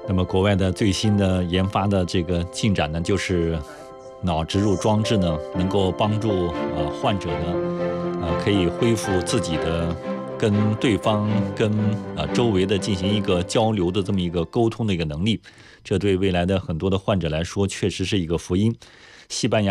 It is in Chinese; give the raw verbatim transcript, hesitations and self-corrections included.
那么国外的最新的研发的这个进展呢，就是脑植入装置呢，能够帮助呃患者呢，呃可以恢复自己的跟对方、跟呃周围的进行一个交流的这么一个沟通的一个能力。这对未来的很多的患者来说，确实是一个福音。西班牙